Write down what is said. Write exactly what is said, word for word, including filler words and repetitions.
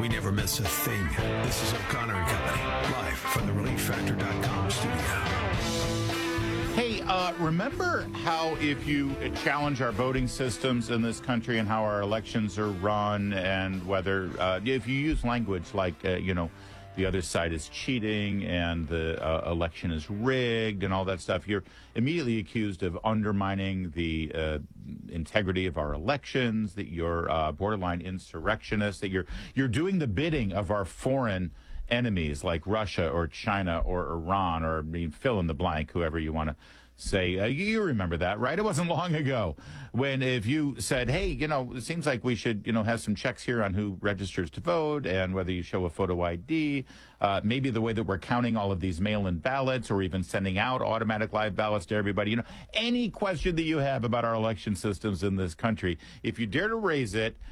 We never miss a thing. This is O'Connor and Company, live from the relief factor dot com studio. Hey, uh, remember how if you challenge our voting systems in this country and how our elections are run, and whether uh, if you use language like, uh, you know, the other side is cheating and the uh, election is rigged and all that stuff, you're immediately accused of undermining the uh, integrity of our elections, that you're uh, borderline insurrectionist, that you're you're doing the bidding of our foreign enemies like Russia or China or Iran, or I mean, fill in the blank, whoever you want to say. Uh, you remember that, right? It wasn't long ago when if you said, hey, you know, it seems like we should, you know, have some checks here on who registers to vote and whether you show a photo I D, uh, maybe the way that we're counting all of these mail-in ballots or even sending out automatic live ballots to everybody, you know, any question that you have about our election systems in this country, if you dare to raise it,